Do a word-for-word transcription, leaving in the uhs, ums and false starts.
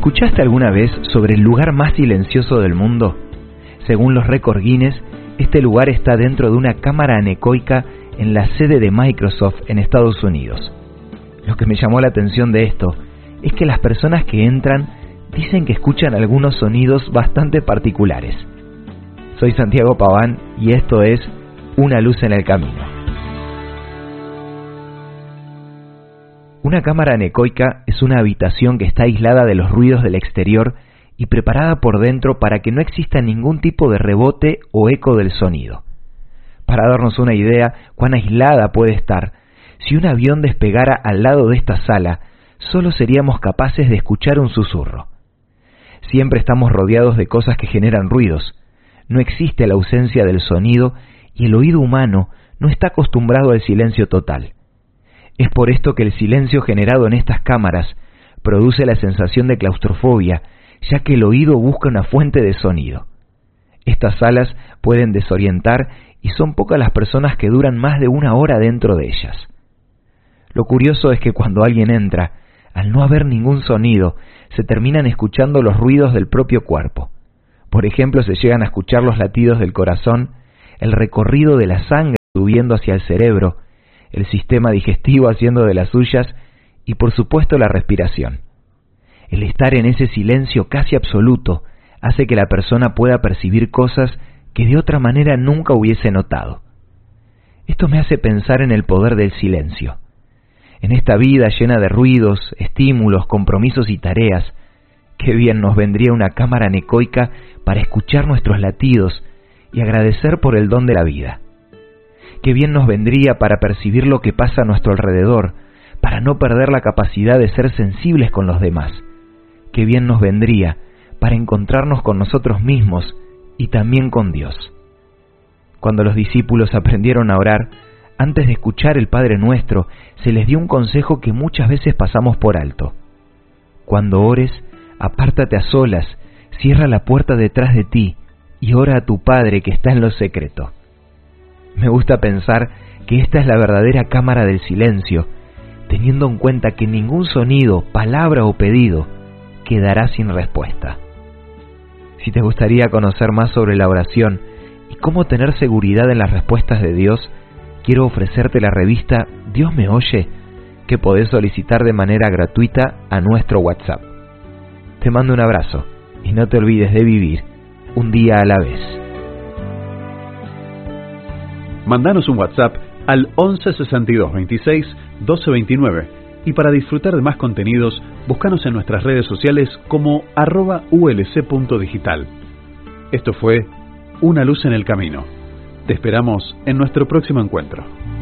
¿Escuchaste alguna vez sobre el lugar más silencioso del mundo? Según los récords Guinness, este lugar está dentro de una cámara anecoica en la sede de Microsoft en Estados Unidos. Lo que me llamó la atención de esto es que las personas que entran dicen que escuchan algunos sonidos bastante particulares. Soy Santiago Paván y esto es Una luz en el camino. Una cámara anecoica es una habitación que está aislada de los ruidos del exterior y preparada por dentro para que no exista ningún tipo de rebote o eco del sonido. Para darnos una idea cuán aislada puede estar, si un avión despegara al lado de esta sala, solo seríamos capaces de escuchar un susurro. Siempre estamos rodeados de cosas que generan ruidos. No existe la ausencia del sonido y el oído humano no está acostumbrado al silencio total. Es por esto que el silencio generado en estas cámaras produce la sensación de claustrofobia, ya que el oído busca una fuente de sonido. Estas salas pueden desorientar y son pocas las personas que duran más de una hora dentro de ellas. Lo curioso es que cuando alguien entra, al no haber ningún sonido, se terminan escuchando los ruidos del propio cuerpo. Por ejemplo, se llegan a escuchar los latidos del corazón, el recorrido de la sangre subiendo hacia el cerebro, el sistema digestivo haciendo de las suyas y por supuesto la respiración. El estar en ese silencio casi absoluto hace que la persona pueda percibir cosas que de otra manera nunca hubiese notado. Esto me hace pensar en el poder del silencio. En esta vida llena de ruidos, estímulos, compromisos y tareas, qué bien nos vendría una cámara anecoica para escuchar nuestros latidos y agradecer por el don de la vida. Qué bien nos vendría para percibir lo que pasa a nuestro alrededor, para no perder la capacidad de ser sensibles con los demás. Qué bien nos vendría para encontrarnos con nosotros mismos y también con Dios. Cuando los discípulos aprendieron a orar, antes de escuchar el Padre Nuestro, se les dio un consejo que muchas veces pasamos por alto. Cuando ores, apártate a solas, cierra la puerta detrás de ti y ora a tu Padre que está en lo secreto. Me gusta pensar que esta es la verdadera cámara del silencio, teniendo en cuenta que ningún sonido, palabra o pedido quedará sin respuesta. Si te gustaría conocer más sobre la oración y cómo tener seguridad en las respuestas de Dios, quiero ofrecerte la revista Dios me oye, que podés solicitar de manera gratuita a nuestro WhatsApp. Te mando un abrazo y no te olvides de vivir un día a la vez. Mandanos un WhatsApp al once sesenta y dos veintiséis doce veintinueve y para disfrutar de más contenidos, búscanos en nuestras redes sociales como arroba ulc.digital. Esto fue Una luz en el camino. Te esperamos en nuestro próximo encuentro.